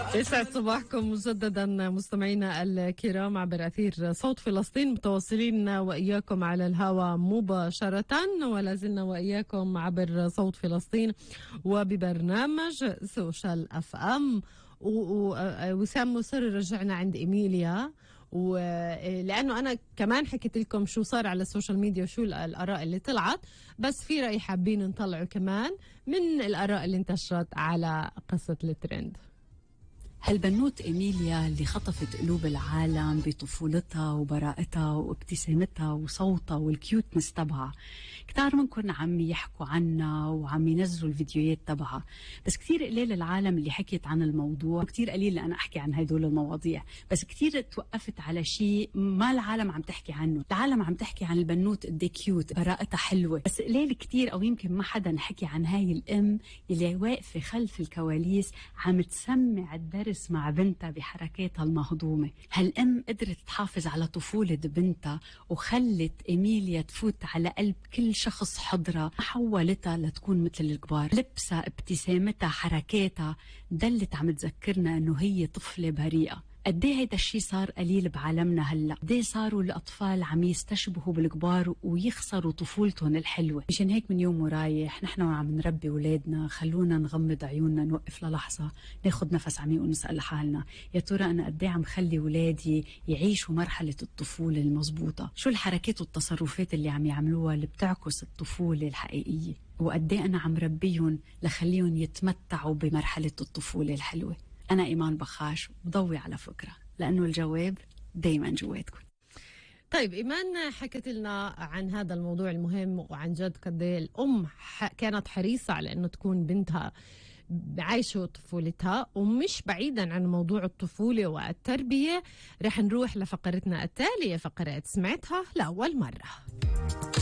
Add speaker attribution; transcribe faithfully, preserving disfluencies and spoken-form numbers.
Speaker 1: يسعد صباحكم مجددا مستمعينا الكرام عبر أثير صوت فلسطين، متواصلين وإياكم على الهواء مباشرة، ولا زلنا وإياكم عبر صوت فلسطين وببرنامج سوشيال أف أم. ووسام مصر رجعنا عند إيميليا، ولأنه أنا كمان حكيت لكم شو صار على السوشيال ميديا وشو الآراء اللي طلعت، بس في رأي حابين نطلعه كمان من الآراء اللي انتشرت على قصة الترند.
Speaker 2: هالبنوت إيميليا اللي خطفت قلوب العالم بطفولتها وبراءتها وابتسامتها وصوتها والكيوتنس تبعها، كتار منكم عم يحكوا عنها وعم ينزلوا الفيديوهات تبعها، بس كتير قليل العالم اللي حكيت عن الموضوع، وكتير قليل أنا أحكي عن هدول المواضيع، بس كتير توقفت على شيء ما العالم عم تحكي عنه. العالم عم تحكي عن البنوت قد كيوت، براءتها حلوة، بس قليل كتير أو يمكن ما حدا حكي عن هاي الأم اللي واقفة خلف الكواليس عم تسمع الدرس مع بنتها بحركاتها المهضومة. هالأم قدرت تحافظ على طفولة بنتها وخلت إيميليا تفوت على قلب كل شخص حضرها، حولتها لتكون مثل الكبار. لبسها، ابتسامتها، حركاتها دلت عم تذكرنا انه هي طفلة بريئة. قديه هيدا الشيء صار قليل بعالمنا هلا، قديه صاروا الاطفال عم يستشبهوا بالكبار ويخسروا طفولتهم الحلوه. مشان هيك من يوم ورايح نحن وعم نربي اولادنا خلونا نغمض عيوننا، نوقف للحظه، ناخذ نفس عميق ونسال حالنا يا ترى انا قديه عم خلي اولادي يعيشوا مرحله الطفوله المضبوطه؟ شو الحركات والتصرفات اللي عم يعملوها اللي بتعكس الطفوله الحقيقيه؟ وقديه انا عم ربيهم لخليهم يتمتعوا بمرحله الطفوله الحلوه؟ أنا إيمان بخاش بضوي على فكرة، لأنه الجواب دايما جواتكم.
Speaker 1: طيب إيمان حكت لنا عن هذا الموضوع المهم، وعن جد قد ايه الأم كانت حريصة على أنه تكون بنتها عايشة طفولتها. ومش بعيدا عن موضوع الطفولة والتربية، رح نروح لفقرتنا التالية، فقرة سمعتها لأول مرة.